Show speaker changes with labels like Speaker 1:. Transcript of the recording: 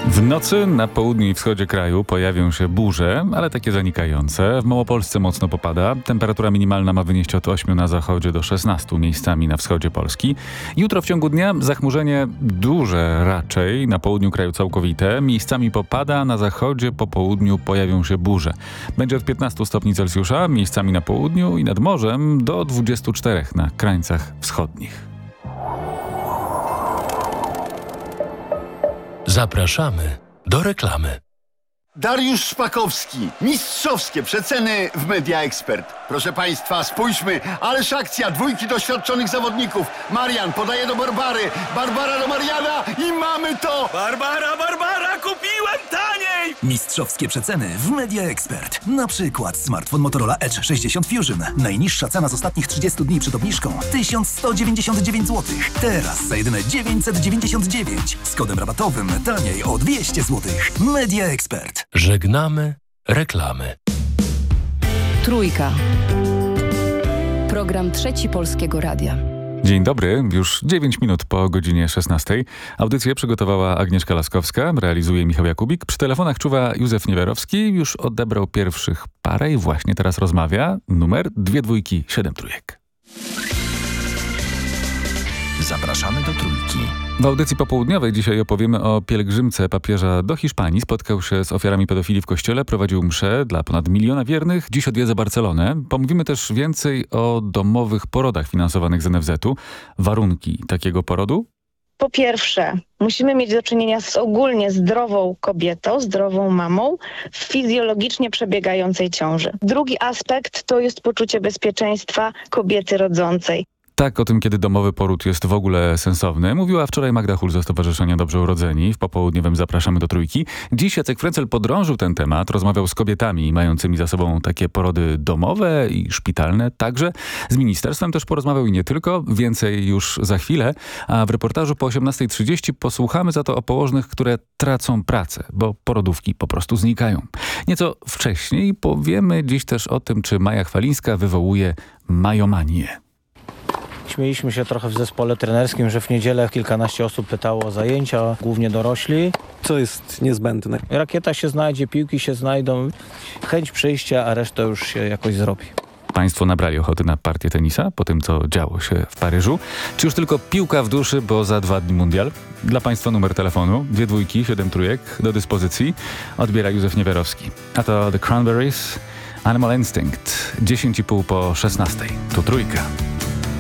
Speaker 1: W nocy na południu i wschodzie kraju pojawią się burze, ale takie zanikające. W Małopolsce mocno popada. Temperatura minimalna ma wynieść od 8 na zachodzie do 16 miejscami na wschodzie Polski. Jutro w ciągu dnia zachmurzenie duże raczej, na południu kraju całkowite. Miejscami popada, na zachodzie po południu pojawią się burze. Będzie od 15 stopni Celsjusza, miejscami na południu i nad morzem do 24 na krańcach wschodnich.
Speaker 2: Zapraszamy do reklamy.
Speaker 3: Dariusz Szpakowski. Mistrzowskie przeceny w Media Expert. Proszę Państwa, spójrzmy. Ależ akcja. Dwójki doświadczonych zawodników. Marian podaje do Barbary. Barbara do Mariana i mamy to!
Speaker 4: Barbara, kupiłem taniej!
Speaker 5: Mistrzowskie przeceny w Media Expert. Na przykład smartfon Motorola Edge 60 Fusion. Najniższa cena z ostatnich 30 dni przed obniżką 1199 zł. Teraz za jedyne 999. Z kodem rabatowym taniej o 200 zł. Media Expert.
Speaker 2: Żegnamy reklamy.
Speaker 6: Trójka. Program Trzeci Polskiego Radia.
Speaker 1: Dzień dobry, już 9 minut po godzinie 16. Audycję przygotowała Agnieszka Laskowska, realizuje Michał Jakubik. Przy telefonach czuwa Józef Niewerowski, już odebrał pierwszych parę i właśnie teraz rozmawia. Numer 2 dwójki 7 trójek.
Speaker 5: Zapraszamy do Trójki.
Speaker 1: W audycji popołudniowej dzisiaj opowiemy o pielgrzymce papieża do Hiszpanii. Spotkał się z ofiarami pedofilii w kościele, prowadził mszę dla ponad 1 miliona wiernych. Dziś odwiedza Barcelonę. Pomówimy też więcej o domowych porodach finansowanych z NFZ-u. Warunki takiego porodu?
Speaker 7: Po pierwsze, musimy mieć do czynienia z ogólnie zdrową kobietą, zdrową mamą w fizjologicznie przebiegającej ciąży. Drugi aspekt to jest poczucie bezpieczeństwa kobiety rodzącej.
Speaker 1: Tak, o tym, kiedy domowy poród jest w ogóle sensowny, mówiła wczoraj Magda Hul ze Stowarzyszenia Dobrze Urodzeni. W popołudniowym Zapraszamy do Trójki. Dziś Jacek Frencel podrążył ten temat, rozmawiał z kobietami mającymi za sobą takie porody domowe i szpitalne także. Z ministerstwem też porozmawiał i nie tylko. Więcej już za chwilę. A w reportażu po 18:30 posłuchamy za to o położnych, które tracą pracę, bo porodówki po prostu znikają. Nieco wcześniej powiemy dziś też o tym, czy Maja Chwalińska wywołuje majomanię.
Speaker 8: Śmieliśmy się trochę w zespole trenerskim, że w niedzielę kilkanaście osób pytało o zajęcia, głównie dorośli.
Speaker 9: Co jest niezbędne?
Speaker 8: Rakieta się znajdzie, piłki się znajdą, chęć przyjścia, a reszta już się jakoś zrobi.
Speaker 1: Państwo nabrali ochoty na partię tenisa po tym, co działo się w Paryżu? Czy już tylko piłka w duszy, bo za 2 dni mundial? Dla Państwa numer telefonu 2 dwójki 7 trójek do dyspozycji. Odbiera Józef Niewerowski. A to The Cranberries, Animal Instinct, 10:30 po 16. To Trójka.